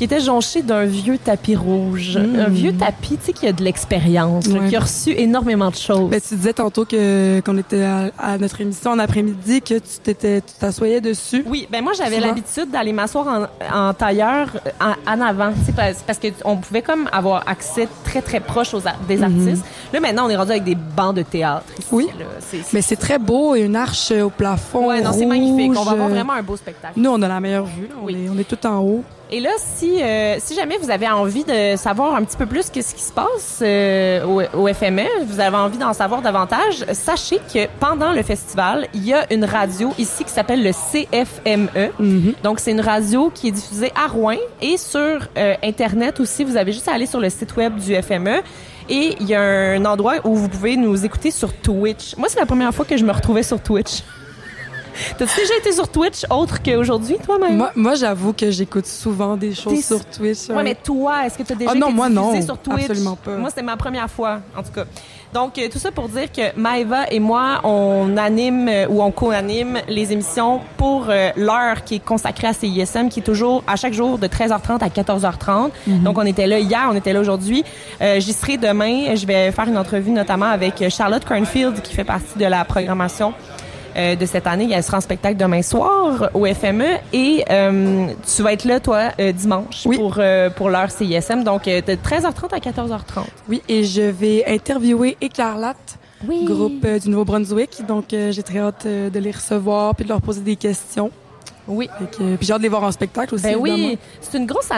qui était jonché d'un vieux tapis rouge. Un vieux tapis, tu sais, qui a de l'expérience, là, qui a reçu énormément de choses. Ben, tu disais tantôt qu'on était à notre émission en après-midi, que tu t'assoyais dessus. Oui, ben moi, j'avais l'habitude d'aller m'asseoir en tailleur en avant, tu sais, parce qu'on pouvait comme avoir accès très, très proche des artistes. Là, maintenant, on est rendu avec des bancs de théâtre. Ici, oui, là. Mais c'est très beau, une arche au plafond. Ouais, non, c'est magnifique. On va avoir vraiment un beau spectacle. Nous, on a la meilleure vue. Là. On est tout en haut. Et là, si jamais vous avez envie de savoir un petit peu plus que ce qui se passe au FME, vous avez envie d'en savoir davantage, sachez que pendant le festival, il y a une radio ici qui s'appelle le CFME. Donc, c'est une radio qui est diffusée à Rouen et sur Internet aussi. Vous avez juste à aller sur le site web du FME. Et il y a un endroit où vous pouvez nous écouter sur Twitch. Moi, c'est la première fois que je me retrouvais sur Twitch. T'as-tu déjà été sur Twitch autre qu'aujourd'hui, toi-même? Moi, j'avoue que j'écoute souvent des choses sur Twitch. Ouais, mais toi, est-ce que tu as déjà été diffusé sur Twitch? Absolument pas. Moi, c'est ma première fois, en tout cas. Donc, tout ça pour dire que Maëva et moi, on anime ou on co-anime les émissions pour l'heure qui est consacrée à CISM, qui est toujours à chaque jour de 13h30 à 14h30. Donc, on était là hier, on était là aujourd'hui. J'y serai demain. Je vais faire une entrevue notamment avec Charlotte Kernfield, qui fait partie de la programmation de cette année. Elle sera en spectacle demain soir au FME et tu vas être là, toi, dimanche pour l'heure CISM. Donc, de 13h30 à 14h30. Oui, et je vais interviewer Écarlate, groupe du Nouveau-Brunswick. Donc, j'ai très hâte de les recevoir puis de leur poser des questions. Oui. Puis j'ai hâte de les voir en spectacle aussi. Ben oui, c'est une grosse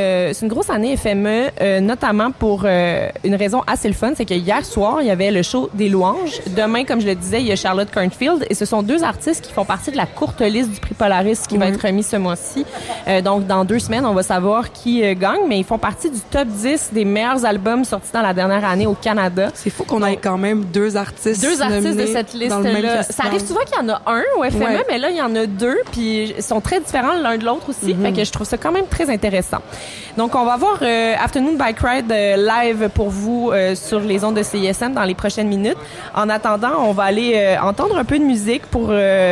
année FME, notamment pour une raison assez le fun, c'est que hier soir, il y avait le show des louanges. Demain, comme je le disais, il y a Charlotte Kernfield et ce sont deux artistes qui font partie de la courte liste du prix Polaris qui va être remis ce mois-ci. Donc, dans 2 semaines, on va savoir qui gagne, mais ils font partie du top 10 des meilleurs albums sortis dans la dernière année au Canada. C'est fou qu'on ait quand même deux artistes de cette liste-là. Ça arrive souvent qu'il y en a un au FME, mais là, il y en a 2, puis sont très différents l'un de l'autre aussi. Fait que je trouve ça quand même très intéressant. Donc, on va avoir Afternoon Bike Ride live pour vous sur les ondes de CISM dans les prochaines minutes. En attendant, on va aller entendre un peu de musique pour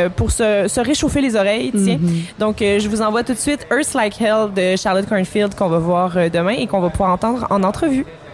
se réchauffer les oreilles, tiens. Donc, je vous envoie tout de suite Earth Like Hell de Charlotte Kernfield qu'on va voir demain et qu'on va pouvoir entendre en entrevue.